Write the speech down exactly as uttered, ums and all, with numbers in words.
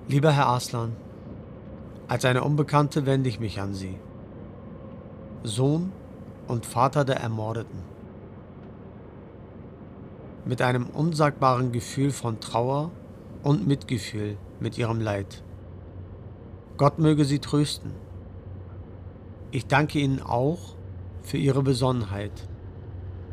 Lieber Herr Arslan, als eine Unbekannte wende ich mich an Sie, Sohn und Vater der Ermordeten. Mit einem unsagbaren Gefühl von Trauer und Mitgefühl mit Ihrem Leid. Gott möge Sie trösten. Ich danke Ihnen auch für Ihre Besonnenheit